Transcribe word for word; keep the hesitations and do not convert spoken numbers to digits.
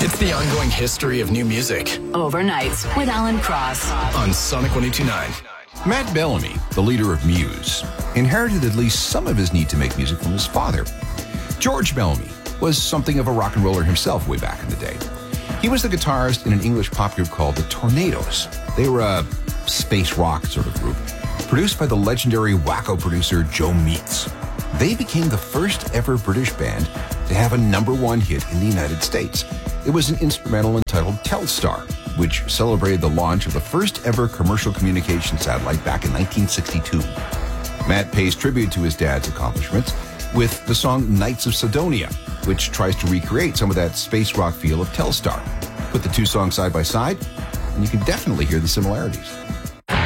It's the ongoing history of new music. Overnights with Alan Cross. On Sonic one oh two point nine. Matt Bellamy, the leader of Muse, inherited at least some of his need to make music from his father. George Bellamy was something of a rock and roller himself way back in the day. He was the guitarist in an English pop group called the Tornadoes. They were a space rock sort of group, produced by the legendary wacko producer Joe Meeks. They became the first ever British band to have a number one hit in the United States. It was an instrumental entitled Telstar, which celebrated the launch of the first ever commercial communication satellite back in nineteen sixty-two. Matt pays tribute to his dad's accomplishments with the song Knights of Sidonia, which tries to recreate some of that space rock feel of Telstar. Put the two songs side by side, and you can definitely hear the similarities.